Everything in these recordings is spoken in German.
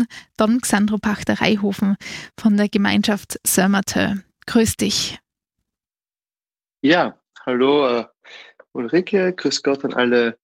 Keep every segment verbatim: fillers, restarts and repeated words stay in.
Don Xandro Pachter-Reihofen von der Gemeinschaft Sörmatö. Grüß dich. Ja, hallo äh, Ulrike, grüß Gott an alle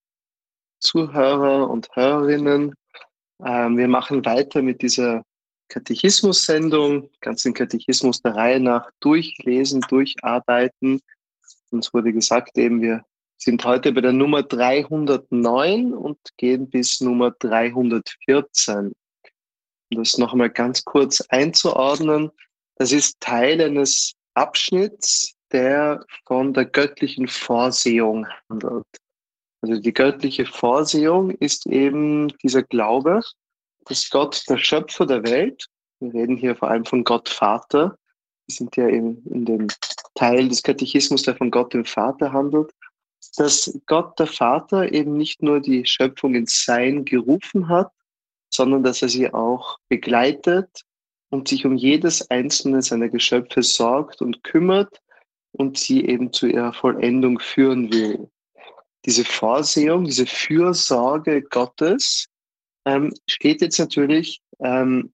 Zuhörer und Hörerinnen. Ähm, wir machen weiter mit dieser Katechismus-Sendung, ganz den Katechismus der Reihe nach durchlesen, durcharbeiten. Uns wurde gesagt, eben wir sind heute bei der Nummer dreihundertneun und gehen bis Nummer dreihundertvierzehn. Um das noch einmal ganz kurz einzuordnen, das ist Teil eines Abschnitts, der von der göttlichen Vorsehung handelt. Also die göttliche Vorsehung ist eben dieser Glaube, dass Gott der Schöpfer der Welt, wir reden hier vor allem von Gott Vater, wir sind ja in, in dem Teil des Katechismus, der von Gott dem Vater handelt, dass Gott der Vater eben nicht nur die Schöpfung ins Sein gerufen hat, sondern dass er sie auch begleitet und sich um jedes einzelne seiner Geschöpfe sorgt und kümmert und sie eben zu ihrer Vollendung führen will. Diese Vorsehung, diese Fürsorge Gottes ähm, steht jetzt natürlich ähm,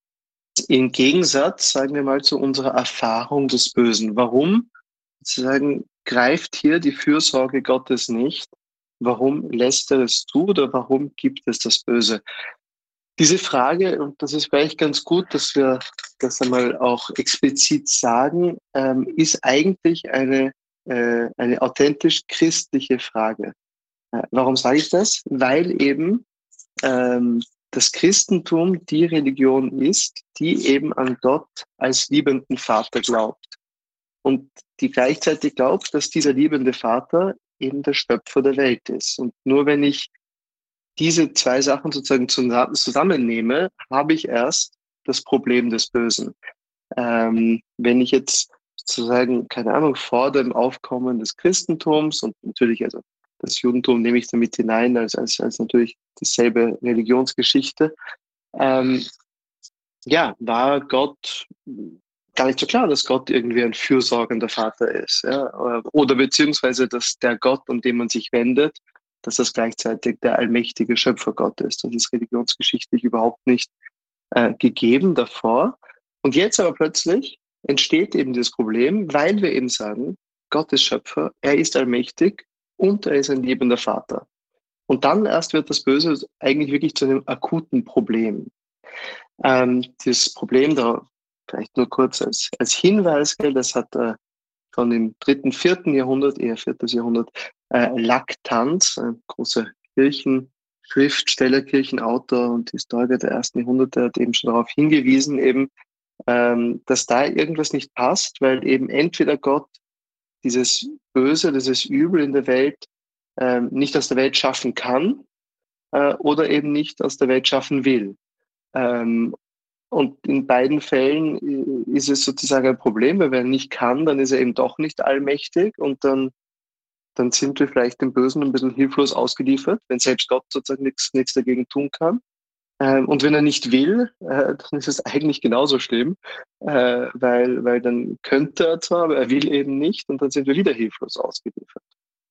im Gegensatz, sagen wir mal, zu unserer Erfahrung des Bösen. Warum? Sozusagen greift hier die Fürsorge Gottes nicht. Warum lässt er es zu oder warum gibt es das Böse? Diese Frage, und das ist vielleicht ganz gut, dass wir das einmal auch explizit sagen, ähm, ist eigentlich eine, äh, eine authentisch christliche Frage. Äh, warum sage ich das? Weil eben ähm, das Christentum die Religion ist, die eben an Gott als liebenden Vater glaubt. Und die gleichzeitig glaubt, dass dieser liebende Vater eben der Schöpfer der Welt ist. Und nur wenn ich diese zwei Sachen sozusagen zusammennehme, habe ich erst das Problem des Bösen. Ähm, wenn ich jetzt sozusagen, keine Ahnung, vor dem Aufkommen des Christentums und natürlich, also das Judentum nehme ich damit hinein, als, als, als natürlich dieselbe Religionsgeschichte, ähm, ja, war Gott gar nicht so klar, dass Gott irgendwie ein fürsorgender Vater ist. Ja? Oder beziehungsweise, dass der Gott, um den man sich wendet, dass das gleichzeitig der allmächtige Schöpfergott ist. Das ist religionsgeschichtlich überhaupt nicht äh, gegeben davor. Und jetzt aber plötzlich entsteht eben das Problem, weil wir eben sagen, Gott ist Schöpfer, er ist allmächtig und er ist ein liebender Vater. Und dann erst wird das Böse eigentlich wirklich zu einem akuten Problem. Ähm, dieses Problem, da vielleicht nur kurz als, als Hinweis, das hat äh, schon im dritten, vierten Jahrhundert, eher viertes Jahrhundert, äh, Lactanz, ein großer Kirchenschriftsteller, Kirchenautor und Historiker der ersten Jahrhunderte, hat eben schon darauf hingewiesen, eben, ähm, dass da irgendwas nicht passt, weil eben entweder Gott dieses Böse, dieses Übel in der Welt ähm, nicht aus der Welt schaffen kann äh, oder eben nicht aus der Welt schaffen will. Ähm, Und in beiden Fällen äh, ist es sozusagen ein Problem, weil wenn er nicht kann, dann ist er eben doch nicht allmächtig und dann, dann sind wir vielleicht dem Bösen ein bisschen hilflos ausgeliefert, wenn selbst Gott sozusagen nichts, nichts dagegen tun kann. Ähm, und wenn er nicht will, äh, dann ist es eigentlich genauso schlimm, äh, weil, weil dann könnte er zwar, aber er will eben nicht und dann sind wir wieder hilflos ausgeliefert.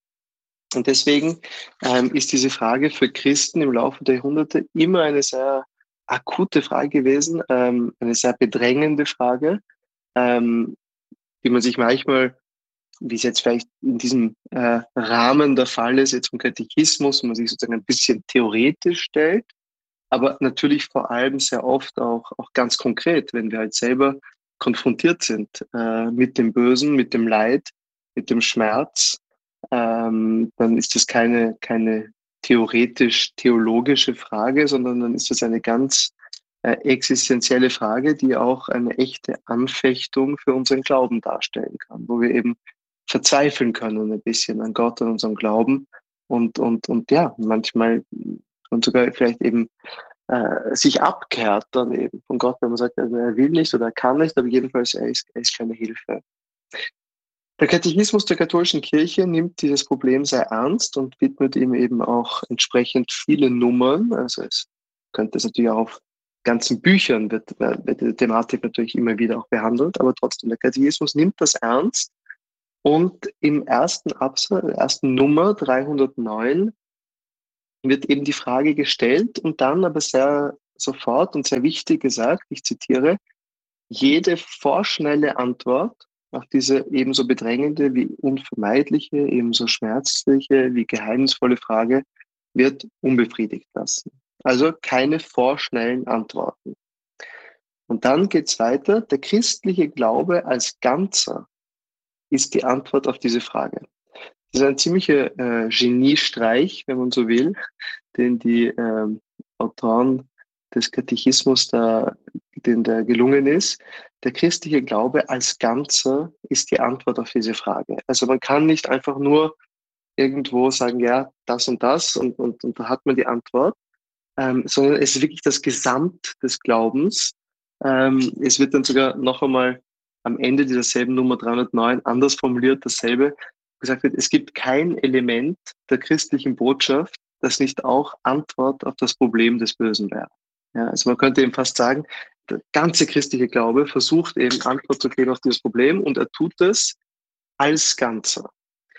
Und deswegen ähm, ist diese Frage für Christen im Laufe der Jahrhunderte immer eine sehr akute Frage gewesen, ähm, eine sehr bedrängende Frage, ähm, die man sich manchmal, wie es jetzt vielleicht in diesem äh, Rahmen der Fall ist, jetzt vom Katechismus, wo man sich sozusagen ein bisschen theoretisch stellt, aber natürlich vor allem sehr oft auch, auch ganz konkret, wenn wir halt selber konfrontiert sind äh, mit dem Bösen, mit dem Leid, mit dem Schmerz, ähm, dann ist das keine, keine theoretisch-theologische Frage, sondern dann ist das eine ganz äh, existenzielle Frage, die auch eine echte Anfechtung für unseren Glauben darstellen kann, wo wir eben verzweifeln können ein bisschen an Gott und unserem Glauben und, und, und ja, manchmal und sogar vielleicht eben äh, sich abkehrt dann eben von Gott, wenn man sagt, also er will nicht oder er kann nicht, aber jedenfalls er ist, er ist keine Hilfe. Der Katechismus der katholischen Kirche nimmt dieses Problem sehr ernst und widmet ihm eben auch entsprechend viele Nummern. Also es könnte es natürlich auch auf ganzen Büchern wird, wird die Thematik natürlich immer wieder auch behandelt, aber trotzdem, der Katechismus nimmt das ernst und im ersten Absatz, der ersten Nummer dreihundertneun wird eben die Frage gestellt und dann aber sehr sofort und sehr wichtig gesagt, ich zitiere, jede vorschnelle Antwort auf diese ebenso bedrängende wie unvermeidliche, ebenso schmerzliche wie geheimnisvolle Frage wird unbefriedigt lassen. Also keine vorschnellen Antworten. Und dann geht's weiter. Der christliche Glaube als Ganzer ist die Antwort auf diese Frage. Das ist ein ziemlicher äh, Geniestreich, wenn man so will, den die ähm, Autoren des Katechismus da, den da gelungen ist. Der christliche Glaube als Ganzer ist die Antwort auf diese Frage. Also man kann nicht einfach nur irgendwo sagen, ja, das und das und, und, und da hat man die Antwort, ähm, sondern es ist wirklich das Gesamt des Glaubens. Ähm, es wird dann sogar noch einmal am Ende dieser selben Nummer dreihundertneun anders formuliert, dasselbe, gesagt wird, es gibt kein Element der christlichen Botschaft, das nicht auch Antwort auf das Problem des Bösen wäre. Ja, also man könnte eben fast sagen, der ganze christliche Glaube versucht eben Antwort zu geben auf dieses Problem und er tut es als Ganzer.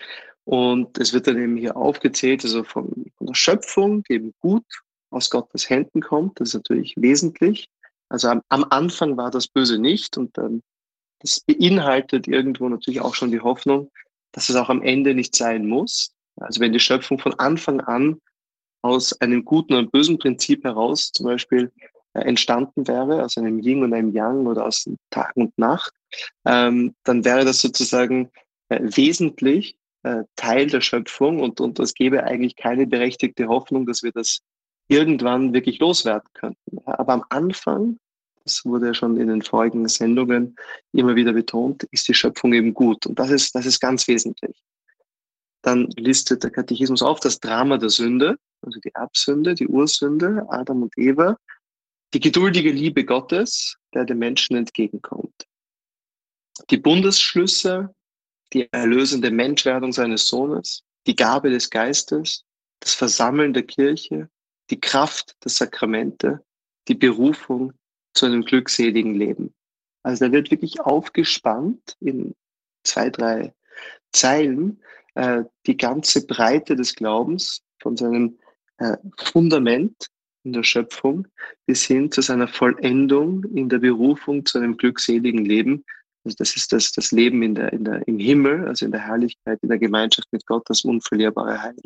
Und es wird dann eben hier aufgezählt, also von, von der Schöpfung, die eben gut aus Gottes Händen kommt, das ist natürlich wesentlich. Also am, am Anfang war das Böse nicht und dann, das beinhaltet irgendwo natürlich auch schon die Hoffnung, dass es auch am Ende nicht sein muss. Also wenn die Schöpfung von Anfang an aus einem guten und bösen Prinzip heraus zum Beispiel äh, entstanden wäre, aus einem Yin und einem Yang oder aus Tag und Nacht, ähm, dann wäre das sozusagen äh, wesentlich äh, Teil der Schöpfung und, und es gäbe eigentlich keine berechtigte Hoffnung, dass wir das irgendwann wirklich loswerden könnten. Ja, aber am Anfang, das wurde ja schon in den vorigen Sendungen immer wieder betont, ist die Schöpfung eben gut. Und das ist, das ist ganz wesentlich. Dann listet der Katechismus auf das Drama der Sünde, also die Erbsünde, die Ursünde, Adam und Eva, die geduldige Liebe Gottes, der dem Menschen entgegenkommt. Die Bundesschlüsse, die erlösende Menschwerdung seines Sohnes, die Gabe des Geistes, das Versammeln der Kirche, die Kraft der Sakramente, die Berufung zu einem glückseligen Leben. Also da wird wirklich aufgespannt in zwei, drei Zeilen äh, die ganze Breite des Glaubens von seinem äh, Fundament in der Schöpfung bis hin zu seiner Vollendung in der Berufung zu einem glückseligen Leben. Also das ist das, das Leben in der, in der, im Himmel, also in der Herrlichkeit, in der Gemeinschaft mit Gott, das unverlierbare Heil.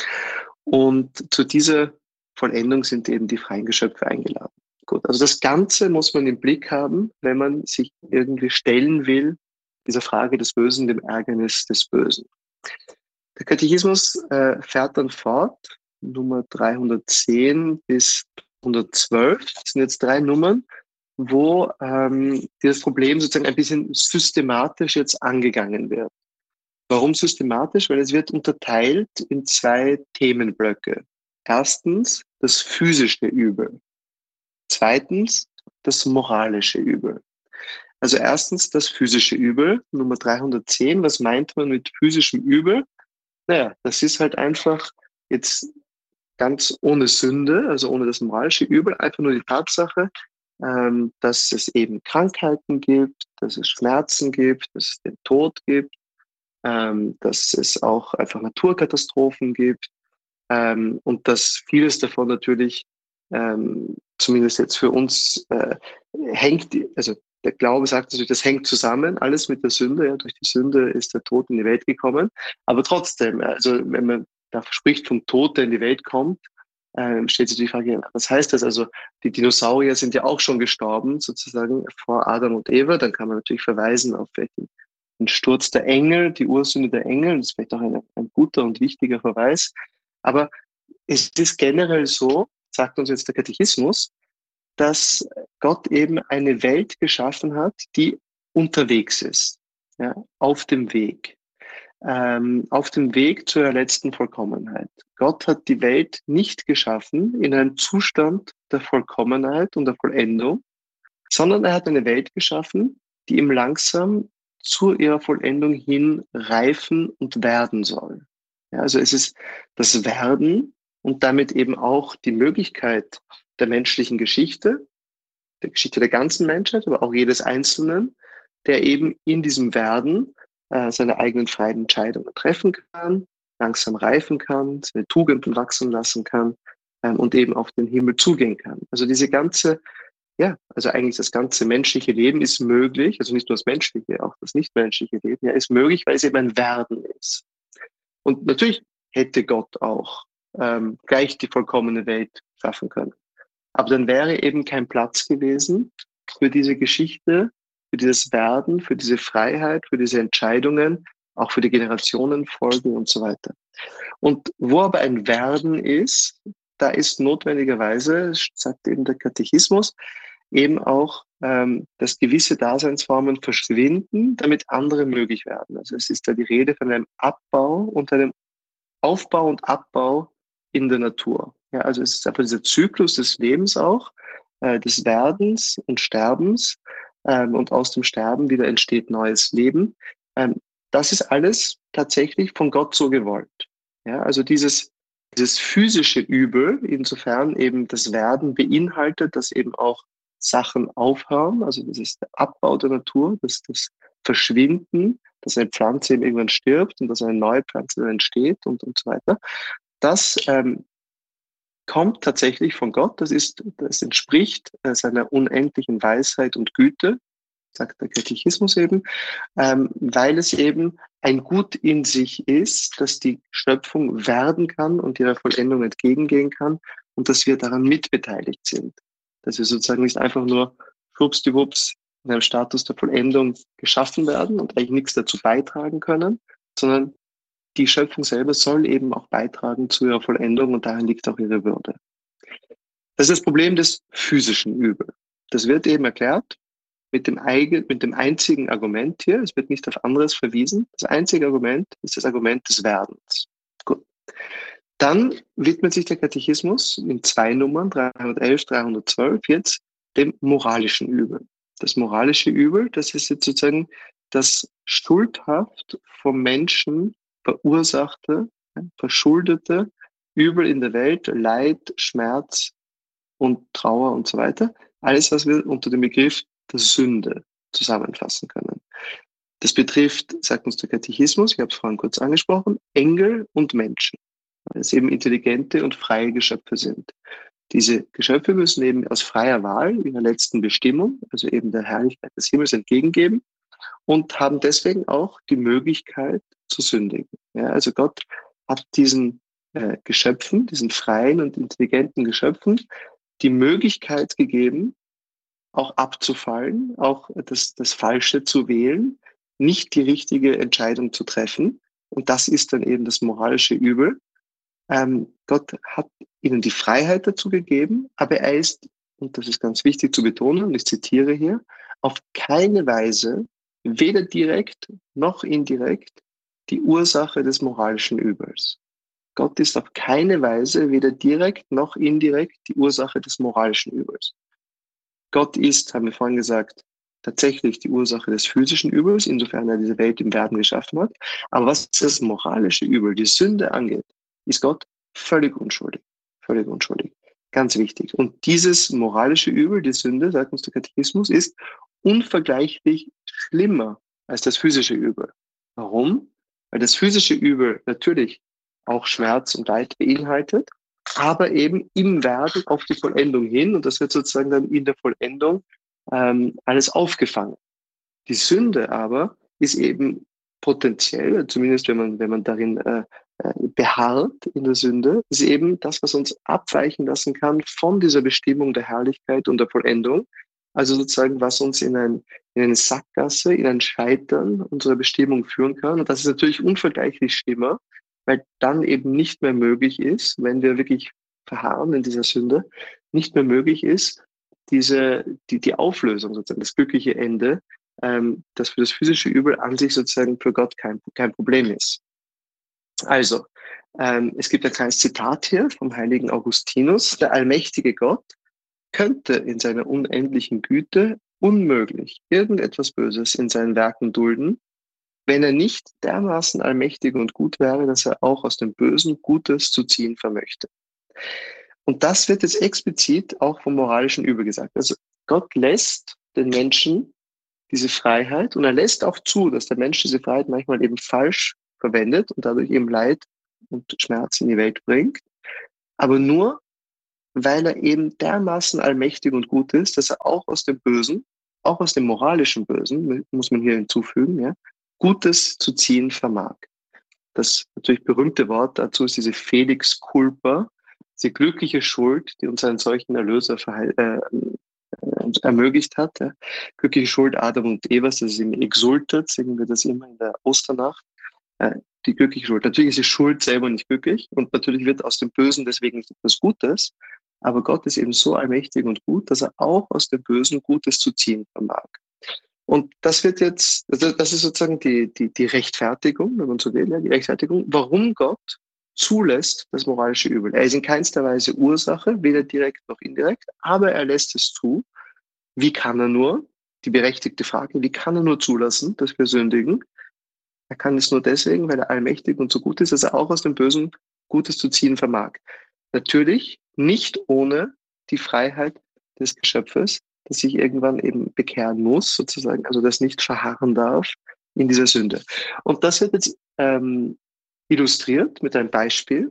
Und zu dieser Vollendung sind eben die freien Geschöpfe eingeladen. Gut, also das Ganze muss man im Blick haben, wenn man sich irgendwie stellen will, dieser Frage des Bösen, dem Ärgernis des Bösen. Der Katechismus äh, fährt dann fort, Nummer dreihundertzehn bis hundertzwölf, das sind jetzt drei Nummern, wo ähm, dieses Problem sozusagen ein bisschen systematisch jetzt angegangen wird. Warum systematisch? Weil es wird unterteilt in zwei Themenblöcke. Erstens das physische Übel. Zweitens das moralische Übel. Also erstens das physische Übel, Nummer dreihundertzehn. Was meint man mit physischem Übel? Naja, das ist halt einfach jetzt ganz ohne Sünde, also ohne das moralische Übel, einfach nur die Tatsache, ähm, dass es eben Krankheiten gibt, dass es Schmerzen gibt, dass es den Tod gibt, ähm, dass es auch einfach Naturkatastrophen gibt ähm, und dass vieles davon natürlich, ähm, zumindest jetzt für uns, äh, hängt, also der Glaube sagt natürlich, das hängt zusammen, alles mit der Sünde. Ja, durch die Sünde ist der Tod in die Welt gekommen. Aber trotzdem, also wenn man da spricht vom Tod, der in die Welt kommt, ähm, stellt sich die Frage, was heißt das? Also die Dinosaurier sind ja auch schon gestorben, sozusagen vor Adam und Eva. Dann kann man natürlich verweisen auf den, den Sturz der Engel, die Ursünde der Engel. Das ist vielleicht auch ein, ein guter und wichtiger Verweis. Aber es ist generell so, sagt uns jetzt der Katechismus, dass Gott eben eine Welt geschaffen hat, die unterwegs ist, ja, auf dem Weg, ähm, auf dem Weg zur letzten Vollkommenheit. Gott hat die Welt nicht geschaffen in einem Zustand der Vollkommenheit und der Vollendung, sondern er hat eine Welt geschaffen, die ihm langsam zu ihrer Vollendung hin reifen und werden soll. Ja, also es ist das Werden und damit eben auch die Möglichkeit der menschlichen Geschichte, der Geschichte der ganzen Menschheit, aber auch jedes Einzelnen, der eben in diesem Werden äh, seine eigenen freien Entscheidungen treffen kann, langsam reifen kann, seine Tugenden wachsen lassen kann ähm, und eben auf den Himmel zugehen kann. Also diese ganze, ja, also eigentlich das ganze menschliche Leben ist möglich, also nicht nur das menschliche, auch das nichtmenschliche Leben, ja, ist möglich, weil es eben ein Werden ist. Und natürlich hätte Gott auch ähm, gleich die vollkommene Welt schaffen können. Aber dann wäre eben kein Platz gewesen für diese Geschichte, für dieses Werden, für diese Freiheit, für diese Entscheidungen, auch für die Generationenfolge und so weiter. Und wo aber ein Werden ist, da ist notwendigerweise, sagt eben der Katechismus, eben auch, ähm, dass gewisse Daseinsformen verschwinden, damit andere möglich werden. Also es ist da die Rede von einem Abbau und einem Aufbau und Abbau in der Natur. Ja, also es ist einfach dieser Zyklus des Lebens auch, äh, des Werdens und Sterbens, ähm, und aus dem Sterben wieder entsteht neues Leben. Ähm, das ist alles tatsächlich von Gott so gewollt. Ja, also dieses, dieses physische Übel, insofern eben das Werden beinhaltet, dass eben auch Sachen aufhören, also das ist der Abbau der Natur, das, das Verschwinden, dass eine Pflanze eben irgendwann stirbt und dass eine neue Pflanze dann entsteht und, und so weiter. Das ähm, kommt tatsächlich von Gott. Das ist, das entspricht äh, seiner unendlichen Weisheit und Güte, sagt der Katechismus eben, ähm, weil es eben ein Gut in sich ist, dass die Schöpfung werden kann und ihrer Vollendung entgegengehen kann und dass wir daran mitbeteiligt sind. Dass wir sozusagen nicht einfach nur schwuppsdiwupps in einem Status der Vollendung geschaffen werden und eigentlich nichts dazu beitragen können, sondern die Schöpfung selber soll eben auch beitragen zu ihrer Vollendung und darin liegt auch ihre Würde. Das ist das Problem des physischen Übels. Das wird eben erklärt mit dem, eigen, mit dem einzigen Argument hier, es wird nicht auf anderes verwiesen, das einzige Argument ist das Argument des Werdens. Gut. Dann widmet sich der Katechismus in zwei Nummern, dreihundertelf, dreihundertzwölf, jetzt dem moralischen Übel. Das moralische Übel, das ist jetzt sozusagen das schuldhaft vom Menschen verursachte, verschuldete Übel in der Welt, Leid, Schmerz und Trauer und so weiter. Alles, was wir unter dem Begriff der Sünde zusammenfassen können. Das betrifft, sagt uns der Katechismus, ich habe es vorhin kurz angesprochen, Engel und Menschen, weil es eben intelligente und freie Geschöpfe sind. Diese Geschöpfe müssen eben aus freier Wahl ihrer letzten Bestimmung, also eben der Herrlichkeit des Himmels, entgegengeben und haben deswegen auch die Möglichkeit zu sündigen. Ja, also Gott hat diesen äh, Geschöpfen, diesen freien und intelligenten Geschöpfen, die Möglichkeit gegeben, auch abzufallen, auch das, das Falsche zu wählen, nicht die richtige Entscheidung zu treffen. Und das ist dann eben das moralische Übel. Ähm, Gott hat ihnen die Freiheit dazu gegeben, aber er ist, und das ist ganz wichtig zu betonen, und ich zitiere hier, auf keine Weise, weder direkt noch indirekt, die Ursache des moralischen Übels. Gott ist auf keine Weise, weder direkt noch indirekt, die Ursache des moralischen Übels. Gott ist, haben wir vorhin gesagt, tatsächlich die Ursache des physischen Übels, insofern er diese Welt im Werden geschaffen hat. Aber was das moralische Übel, die Sünde angeht, ist Gott völlig unschuldig. Völlig unschuldig. Ganz wichtig. Und dieses moralische Übel, die Sünde, sagt uns der Katechismus, ist unvergleichlich schlimmer als das physische Übel. Warum? Weil das physische Übel natürlich auch Schmerz und Leid beinhaltet, aber eben im Werden auf die Vollendung hin, und das wird sozusagen dann in der Vollendung ähm, alles aufgefangen. Die Sünde aber ist eben potenziell, zumindest wenn man, wenn man darin äh, beharrt in der Sünde, ist eben das, was uns abweichen lassen kann von dieser Bestimmung der Herrlichkeit und der Vollendung. Also sozusagen, was uns in, ein, in eine Sackgasse, in ein Scheitern unserer Bestimmung führen kann. Und das ist natürlich unvergleichlich schlimmer, weil dann eben nicht mehr möglich ist, wenn wir wirklich verharren in dieser Sünde, nicht mehr möglich ist, diese, die, die Auflösung, sozusagen das glückliche Ende, ähm, das für das physische Übel an sich sozusagen für Gott kein, kein Problem ist. Also, ähm, es gibt ein kleines Zitat hier vom heiligen Augustinus: Der allmächtige Gott könnte in seiner unendlichen Güte unmöglich irgendetwas Böses in seinen Werken dulden, wenn er nicht dermaßen allmächtig und gut wäre, dass er auch aus dem Bösen Gutes zu ziehen vermöchte. Und das wird jetzt explizit auch vom moralischen Übel gesagt. Also Gott lässt den Menschen diese Freiheit und er lässt auch zu, dass der Mensch diese Freiheit manchmal eben falsch verwendet und dadurch eben Leid und Schmerz in die Welt bringt. Aber nur, weil er eben dermaßen allmächtig und gut ist, dass er auch aus dem Bösen, auch aus dem moralischen Bösen, muss man hier hinzufügen, ja, Gutes zu ziehen vermag. Das natürlich berühmte Wort dazu ist diese Felix culpa, diese glückliche Schuld, die uns einen solchen Erlöser verheil, äh, äh, ermöglicht hat. Ja. Glückliche Schuld Adam und Evas, das ist im Exultet, singen wir das immer in der Osternacht. Äh, die glückliche Schuld. Natürlich ist die Schuld selber nicht glücklich und natürlich wird aus dem Bösen deswegen nicht etwas Gutes, aber Gott ist eben so allmächtig und gut, dass er auch aus dem Bösen Gutes zu ziehen vermag. Und das wird jetzt, also das ist sozusagen die, die, die Rechtfertigung, wenn man so will, ja, die Rechtfertigung, warum Gott zulässt das moralische Übel. Er ist in keinster Weise Ursache, weder direkt noch indirekt, aber er lässt es zu. Wie kann er nur? Die berechtigte Frage, wie kann er nur zulassen, dass wir sündigen? Er kann es nur deswegen, weil er allmächtig und so gut ist, dass er auch aus dem Bösen Gutes zu ziehen vermag. Natürlich nicht ohne die Freiheit des Geschöpfes, das sich irgendwann eben bekehren muss, sozusagen, also das nicht verharren darf in dieser Sünde. Und das wird jetzt ähm, illustriert mit einem Beispiel,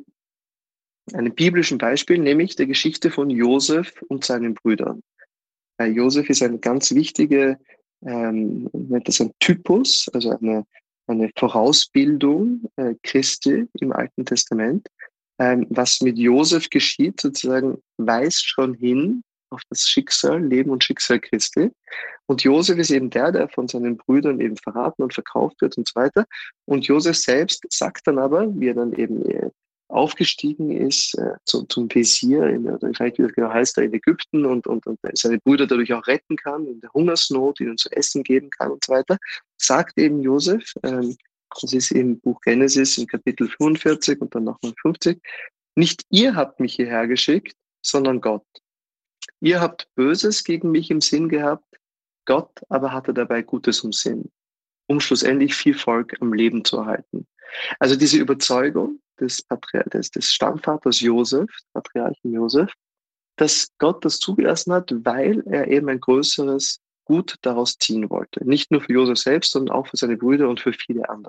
einem biblischen Beispiel, nämlich der Geschichte von Josef und seinen Brüdern. Äh, Josef ist eine ganz wichtige, ähm, nennt das ein Typus, also eine, eine Vorausbildung äh, Christi im Alten Testament. Ähm, was mit Josef geschieht, sozusagen, weist schon hin auf das Schicksal, Leben und Schicksal Christi. Und Josef ist eben der, der von seinen Brüdern eben verraten und verkauft wird und so weiter. Und Josef selbst sagt dann aber, wie er dann eben äh, aufgestiegen ist äh, zu, zum Wesir, in, oder ich weiß nicht, wie das genau heißt, da in Ägypten und, und, und seine Brüder dadurch auch retten kann, in der Hungersnot, ihnen zu essen geben kann und so weiter, sagt eben Josef, ähm, das ist im Buch Genesis in Kapitel fünfundvierzig und dann nochmal fünfzig, nicht ihr habt mich hierher geschickt, sondern Gott. Ihr habt Böses gegen mich im Sinn gehabt, Gott aber hatte dabei Gutes im Sinn, um schlussendlich viel Volk am Leben zu erhalten. Also diese Überzeugung des, Patri des, des Stammvaters Josef, Patriarchen Josef, dass Gott das zugelassen hat, weil er eben ein größeres Gut daraus ziehen wollte. Nicht nur für Josef selbst, sondern auch für seine Brüder und für viele andere.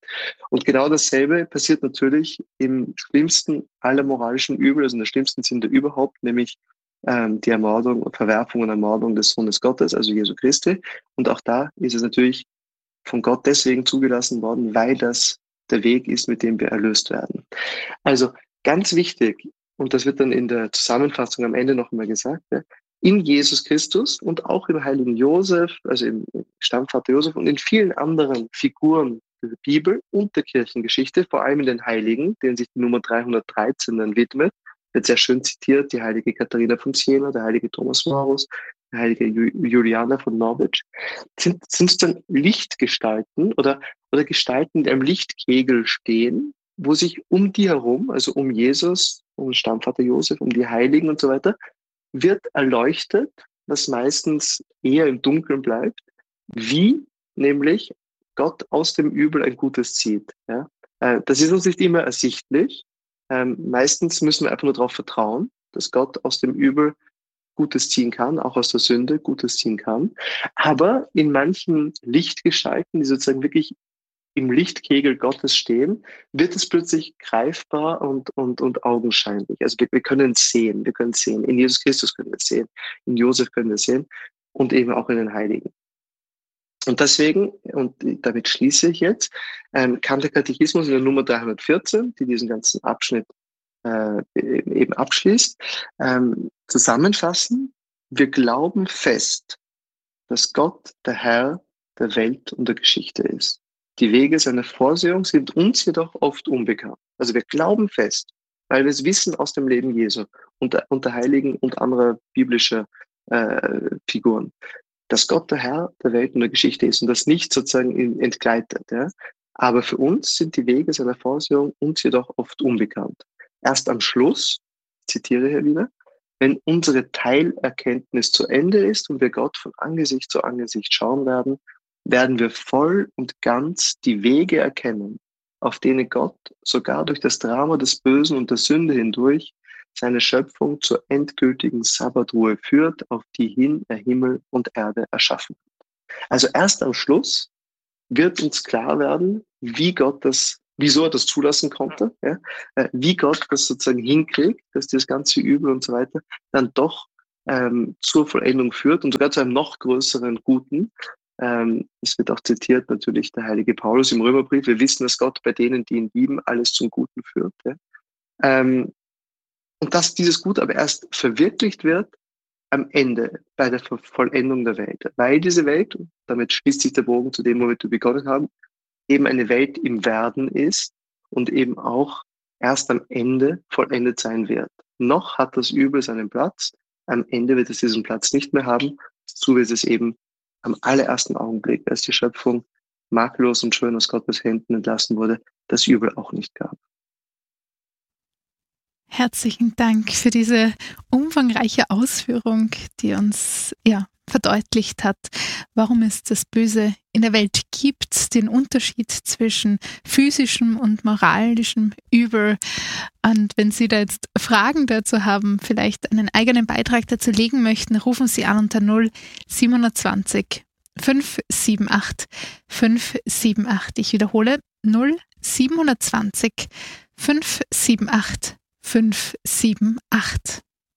Und genau dasselbe passiert natürlich im schlimmsten aller moralischen Übel, also in der schlimmsten Sünde überhaupt, nämlich ähm, die Ermordung und Verwerfung und Ermordung des Sohnes Gottes, also Jesu Christi. Und auch da ist es natürlich von Gott deswegen zugelassen worden, weil das der Weg ist, mit dem wir erlöst werden. Also ganz wichtig, und das wird dann in der Zusammenfassung am Ende noch einmal gesagt, ja, in Jesus Christus und auch im heiligen Josef, also im Stammvater Josef und in vielen anderen Figuren der Bibel und der Kirchengeschichte, vor allem in den Heiligen, denen sich die Nummer dreihundertdreizehn dann widmet, wird sehr schön zitiert, die heilige Katharina von Siena, der heilige Thomas Morus, der heilige Juliana von Norwich, sind, sind es dann Lichtgestalten oder, oder Gestalten, die am Lichtkegel stehen, wo sich um die herum, also um Jesus, um Stammvater Josef, um die Heiligen und so weiter, wird erleuchtet, was meistens eher im Dunkeln bleibt, wie nämlich Gott aus dem Übel ein Gutes zieht. Ja? Das ist uns nicht immer ersichtlich. Ähm, meistens müssen wir einfach nur darauf vertrauen, dass Gott aus dem Übel Gutes ziehen kann, auch aus der Sünde Gutes ziehen kann. Aber in manchen Lichtgestalten, die sozusagen wirklich im Lichtkegel Gottes stehen, wird es plötzlich greifbar und, und, und augenscheinlich. Also wir, wir können sehen, wir können sehen. In Jesus Christus können wir sehen, in Josef können wir sehen und eben auch in den Heiligen. Und deswegen, und damit schließe ich jetzt, ähm, kann der Katechismus in der Nummer dreihundertvierzehn, die diesen ganzen Abschnitt äh, eben abschließt, ähm, zusammenfassen: Wir glauben fest, dass Gott der Herr der Welt und der Geschichte ist. Die Wege seiner Vorsehung sind uns jedoch oft unbekannt. Also wir glauben fest, weil wir es wissen aus dem Leben Jesu und der, und der Heiligen und anderer biblischer äh, Figuren, dass Gott der Herr der Welt und der Geschichte ist und das nicht sozusagen entgleitet. Ja? Aber für uns sind die Wege seiner Vorsehung uns jedoch oft unbekannt. Erst am Schluss, ich zitiere hier wieder, wenn unsere Teilerkenntnis zu Ende ist und wir Gott von Angesicht zu Angesicht schauen werden, werden wir voll und ganz die Wege erkennen, auf denen Gott sogar durch das Drama des Bösen und der Sünde hindurch seine Schöpfung zur endgültigen Sabbatruhe führt, auf die hin er Himmel und Erde erschaffen hat. Also erst am Schluss wird uns klar werden, wie Gott das, wieso er das zulassen konnte, ja, äh, wie Gott das sozusagen hinkriegt, dass das ganze Übel und so weiter dann doch ähm, zur Vollendung führt und sogar zu einem noch größeren Guten. Ähm, es wird auch zitiert natürlich der heilige Paulus im Römerbrief. Wir wissen, dass Gott bei denen, die ihn lieben, alles zum Guten führt. Ja. Ähm, und dass dieses Gut aber erst verwirklicht wird am Ende, bei der Vollendung der Welt. Weil diese Welt, damit schließt sich der Bogen zu dem, womit wir begonnen haben, eben eine Welt im Werden ist und eben auch erst am Ende vollendet sein wird. Noch hat das Übel seinen Platz, am Ende wird es diesen Platz nicht mehr haben, so wie es eben am allerersten Augenblick, als die Schöpfung makellos und schön aus Gottes Händen entlassen wurde, das Übel auch nicht gab. Herzlichen Dank für diese umfangreiche Ausführung, die uns ja verdeutlicht hat, warum es das Böse in der Welt gibt, den Unterschied zwischen physischem und moralischem Übel. Und wenn Sie da jetzt Fragen dazu haben, vielleicht einen eigenen Beitrag dazu legen möchten, rufen Sie an unter null siebenundzwanzig fünf sieben acht fünf sieben acht. Ich wiederhole null siebenundzwanzig fünf sieben acht fünf sieben acht.